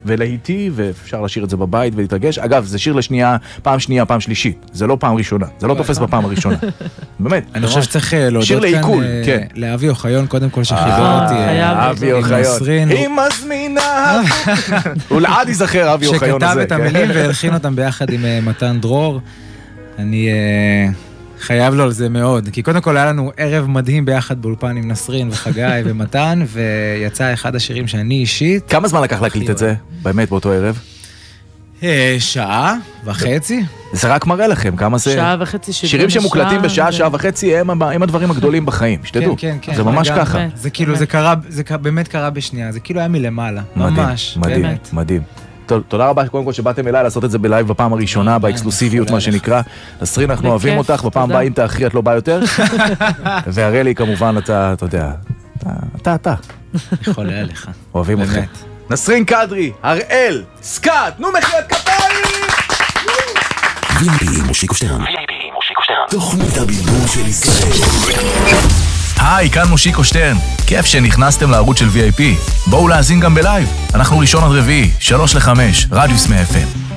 ולהיטי, ואפשר לשיר את זה בבית ולהתרגש. אגב, זה שיר לשנייה, פעם שנייה, פעם שלישית. זה לא פעם ראשונה. זה לא תופס בפעם הראשונה. באמת. אני חושב שצריך להודות כאן לאבי אוחיון, קודם כל שחיבר אותי. אבי אוחיון. היא מזמינה. הוא לעד ייזכר, אבי אוחיון הזה. שכתב את המילים והלחין אותם ביחד עם מתן דרור. אני חייב לו על זה מאוד. כי קודם כל היה לנו ערב מדהים ביחד באולפן עם נסרין וחגי ומתן, ויצא אחד השירים שאני אישית. כמה זמן לקח להקליט את זה? באמת באותו ערב? שעה וחצי. זה רק מראה לכם כמה זה... שעה וחצי. שירים שמוקלטים בשעה, שעה וחצי, הם הדברים הגדולים בחיים, שתדעו. כן, כן. זה ממש ככה. זה כאילו, זה באמת קרה בשנייה, זה כאילו היה מלמעלה. ממש. מדהים, מדהים. תודה רבה קודם כל שבאתם אליי לעשות את זה בלייב בפעם הראשונה, באקסקלוסיביות מה שנקרא. נסרין, אנחנו אוהבים אותך, בפעם הבאה אם תאחרי את לא בא יותר. והרי לי כמובן אתה יודע, אתה. יכול היה לך. אוהבים אתכם. נסרין קדרי, הראל, סקאט, נו מחיית כפיים! VIP מושיקו שטרן. תוכנית הבידור של ישראל. היי, כאן מושיקו שטרן. כיף שנכנסתם לערוץ של VIP. בואו להאזין גם בלייב. אנחנו ראשון עד רביעי, 3 ל-5, רדיוס מ-FM.